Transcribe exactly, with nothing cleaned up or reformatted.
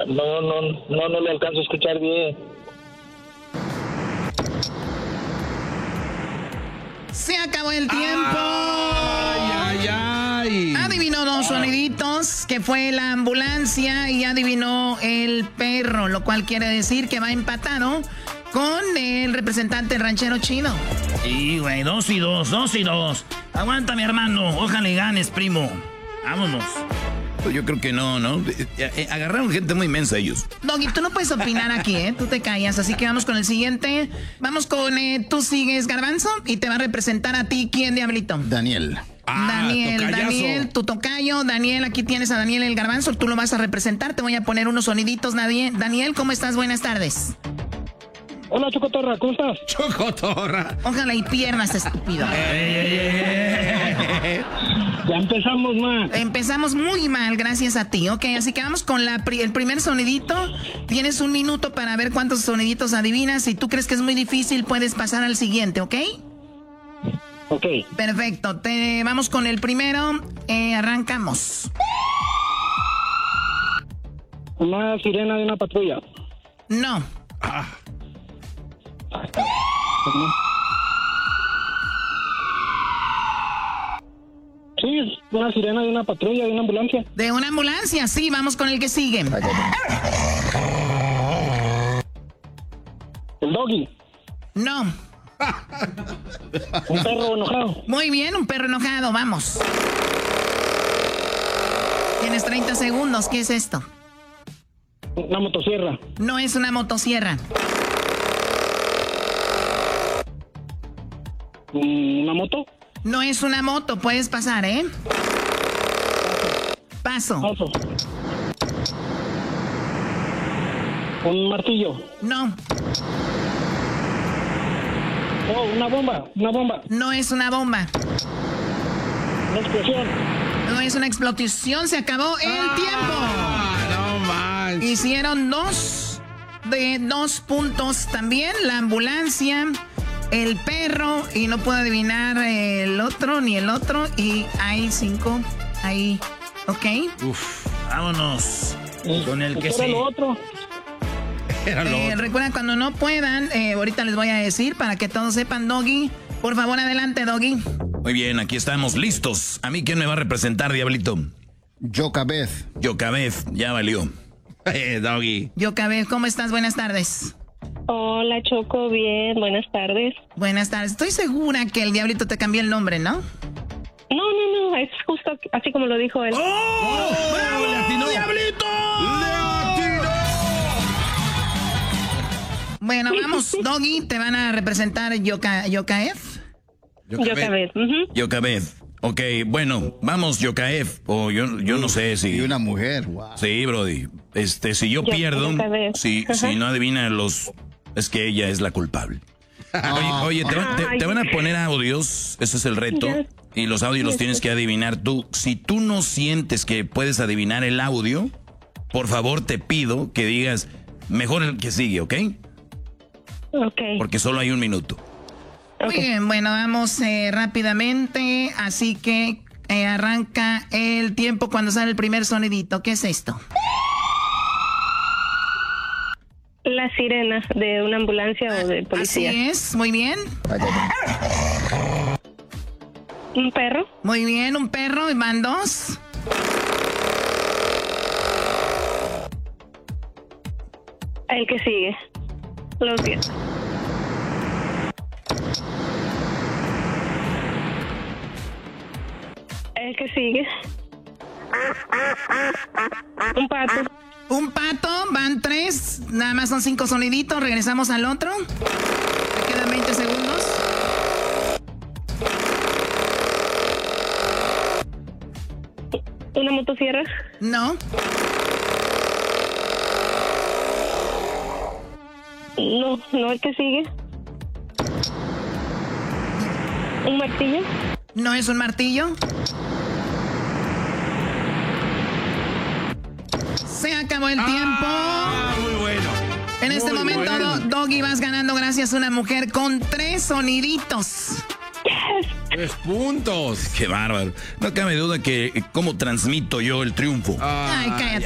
No, no, no, no le alcanzo a escuchar bien. Se acabó el tiempo. Ay, ay, ay. Adivinó dos soniditos, que fue la ambulancia, y adivinó el perro, lo cual quiere decir que va empatado con el representante ranchero chino. Sí, güey, dos y dos, dos y dos. Aguanta, mi hermano, ojalá y ganes, primo. Vámonos. Yo creo que no, ¿no? Agarraron gente muy inmensa ellos. Doggy, tú no puedes opinar aquí, ¿eh? Tú te callas, así que vamos con el siguiente. Vamos con, eh, tú sigues, Garbanzo, y te va a representar a ti, ¿quién, Diablito? Daniel. Ah, Daniel, tocayazo. Daniel, tu tocayo. Daniel, aquí tienes a Daniel el Garbanzo, tú lo vas a representar. Te voy a poner unos soniditos, Daniel. Daniel, ¿cómo estás? Buenas tardes. Hola, Chocotorra, ¿cómo estás? Chocotorra. Ojalá y piernas, estúpido. Ya empezamos mal. Empezamos muy mal, gracias a ti. Ok, así que vamos con la pri- el primer sonidito. Tienes un minuto para ver cuántos soniditos adivinas. Si tú crees que es muy difícil, puedes pasar al siguiente, ¿ok? Ok. Perfecto, te vamos con el primero. Eh, arrancamos. Una sirena de una patrulla. No. Ah. Sí, es una sirena de una patrulla, de una ambulancia. De una ambulancia, sí, vamos con el que sigue. El doggy. No. Un perro enojado. Muy bien, un perro enojado, vamos. Tienes treinta segundos, ¿qué es esto? Una motosierra. No es una motosierra. ¿Una moto? No es una moto, puedes pasar, ¿eh? Paso. Paso. Un martillo. No. Oh, una bomba, una bomba. No es una bomba. Una explosión. No es una explosión, se acabó el ah, tiempo. No manches. Hicieron dos de dos puntos también, la ambulancia, el perro, y no puedo adivinar el otro ni el otro, y hay cinco ahí, ¿ok? Uf, vámonos con el que ¿Qué era sí. lo otro? Era lo Eh, otro. recuerden, cuando no puedan, eh, ahorita les voy a decir para que todos sepan. Doggy, por favor, adelante, Doggy. Muy bien, aquí estamos listos. ¿A mí quién me va a representar, Diablito? Yocabez. Yocabez, ya valió. Eh, Doggy. Yocabez, ¿cómo estás? Buenas tardes. Hola, Choco, bien, buenas tardes. Buenas tardes. Estoy segura que el Diablito te cambió el nombre, ¿no? No, no, no, es justo así como lo dijo él. ¡Oh! ¡Bravo, le atinó! ¡Diablito! Bueno, vamos, Doggy, te van a representar Yoka, Yokaev. Yocabez. Uh-huh. Yocabez. Ok, bueno, vamos, Yokaev. O yo, yo no sé si... Y una mujer, wow. Sí, Brody. Este, si yo Yo- pierdo, Yocabez. si, Ajá. si no adivina los... Es que ella es la culpable. Oye, oye te, va- te- te van a poner audios, ese es el reto, Ya. y los audios los tienes que adivinar tú. Si tú no sientes que puedes adivinar el audio, por favor te pido que digas mejor el que sigue, ¿ok? Ok. Porque solo hay un minuto. Muy Ok. bien, bueno, vamos eh, rápidamente, así que eh, arranca el tiempo cuando sale el primer sonidito. ¿Qué es esto? La sirena de una ambulancia o de policía. Así es, muy bien. Un perro. Muy bien, un perro, y van dos. El que sigue. Los diez. El que sigue. Un pato. Un pato, van tres, nada más son cinco soniditos, regresamos al otro. Me quedan veinte segundos. Una motosierra. No, No, no el que sigue. Un martillo. no es un martillo. Se acabó el tiempo. Ah, muy bueno. En este Muy momento, bueno. Do- Doggy, vas ganando gracias a una mujer con tres soniditos. Tres puntos. Qué bárbaro. No cabe duda que eh, cómo transmito yo el triunfo. Ah, Ay, cállate.